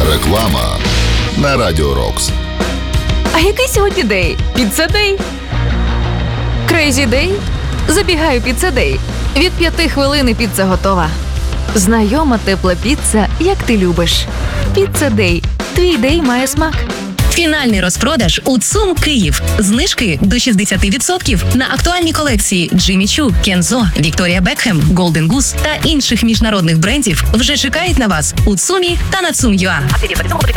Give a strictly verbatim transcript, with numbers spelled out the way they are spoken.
Реклама на Радіо Рокс. А який сьогодні день? Піца Дей. Крейзі Дей? Забігаю Піца Дей. Від п'яти хвилин і піца готова. Знайома тепла піца, як ти любиш. Піца Дей. Твій дей має смак. Фінальний розпродаж у ЦУМ Київ. Знижки до шістдесят відсотків на актуальні колекції Джиммі Чу, Кензо, Вікторія Бекхем, Голден Гус та інших міжнародних брендів вже чекають на вас у ЦУМі та на цум точка ю а.